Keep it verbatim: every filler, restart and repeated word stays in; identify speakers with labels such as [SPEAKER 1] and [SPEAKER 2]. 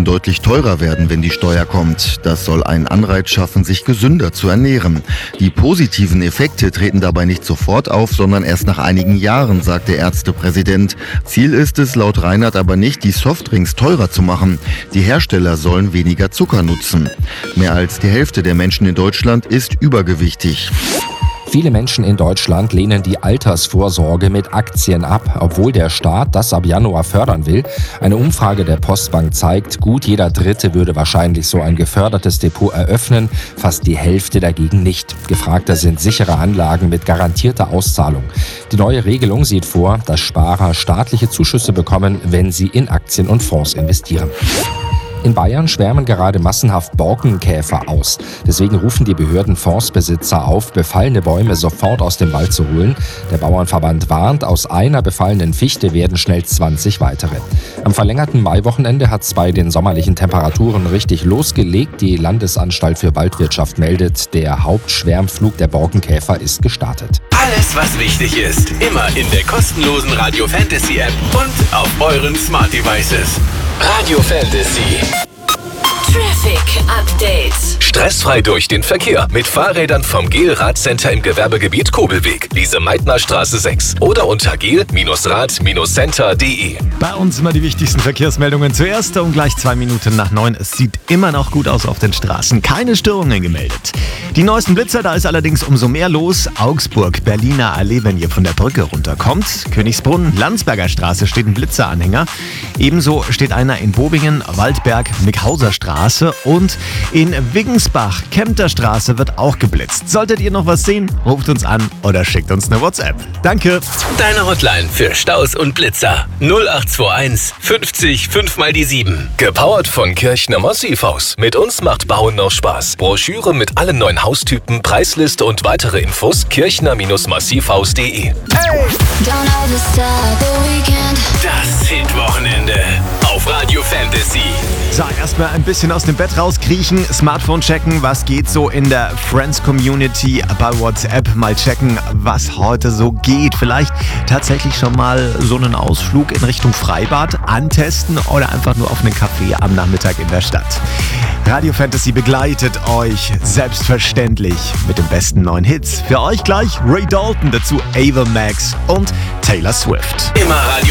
[SPEAKER 1] Lebensmitteln deutlich teurer werden, wenn die Steuer kommt. Das soll einen Anreiz schaffen, sich gesünder zu ernähren. Die positiven Effekte treten dabei nicht sofort auf, sondern erst nach einigen Jahren, sagt der Ärztepräsident. Ziel ist es laut Reinhardt aber nicht, die Softdrinks teurer zu machen. Die Hersteller sollen weniger Zucker nutzen. Mehr als die Hälfte der Menschen in Deutschland ist übergewichtig.
[SPEAKER 2] Viele Menschen in Deutschland lehnen die Altersvorsorge mit Aktien ab, obwohl der Staat das ab Januar fördern will. Eine Umfrage der Postbank zeigt, gut jeder Dritte würde wahrscheinlich so ein gefördertes Depot eröffnen, fast die Hälfte dagegen nicht. Gefragter sind sichere Anlagen mit garantierter Auszahlung. Die neue Regelung sieht vor, dass Sparer staatliche Zuschüsse bekommen, wenn sie in Aktien und Fonds investieren. In Bayern schwärmen gerade massenhaft Borkenkäfer aus. Deswegen rufen die Behörden Forstbesitzer auf, befallene Bäume sofort aus dem Wald zu holen. Der Bauernverband warnt, aus einer befallenen Fichte werden schnell zwanzig weitere. Am verlängerten Maiwochenende hat es bei den sommerlichen Temperaturen richtig losgelegt. Die Landesanstalt für Waldwirtschaft meldet, der Hauptschwärmflug der Borkenkäfer ist gestartet.
[SPEAKER 3] Alles, was wichtig ist, immer in der kostenlosen Radio Fantasy App und auf euren Smart Devices. Radio Fantasy.
[SPEAKER 4] Traffic Update.
[SPEAKER 3] Stressfrei durch den Verkehr mit Fahrrädern vom Gel Radcenter im Gewerbegebiet Kobelweg, Lise-Meitner-Straße sechs oder unter gel Rad Center punkt de.
[SPEAKER 5] Bei uns immer die wichtigsten Verkehrsmeldungen zuerst um gleich zwei Minuten nach neun. Es sieht immer noch gut aus auf den Straßen. Keine Störungen gemeldet. Die neuesten Blitzer, da ist allerdings umso mehr los. Augsburg, Berliner Allee, wenn ihr von der Brücke runterkommt. Königsbrunn, Landsberger Straße steht ein Blitzeranhänger. Ebenso steht einer in Bobingen, Waldberg, Mickhauser Straße und in Wiggensbach, Kempter Straße wird auch geblitzt. Solltet ihr noch was sehen, ruft uns an oder schickt uns eine WhatsApp. Danke.
[SPEAKER 3] Deine Hotline für Staus und Blitzer null acht zwei eins fünfzig fünf mal die sieben. Gepowert von Kirchner Massivhaus. Mit uns macht Bauen noch Spaß. Broschüre mit allen neuen Haustypen, Preisliste und weitere Infos kirchner Massivhaus punkt de.
[SPEAKER 4] Hey!
[SPEAKER 3] Das Hitwochenende auf Radio Fantasy.
[SPEAKER 5] So, erstmal ein bisschen aus dem Bett rauskriechen, Smartphone checken, was geht so in der Friends-Community bei WhatsApp, mal checken, was heute so geht. Vielleicht tatsächlich schon mal so einen Ausflug in Richtung Freibad antesten oder einfach nur auf einen Kaffee am Nachmittag in der Stadt. Radio Fantasy begleitet euch selbstverständlich mit den besten neuen Hits. Für euch gleich Ray Dalton, dazu Ava Max und Taylor Swift.
[SPEAKER 3] Immer Radio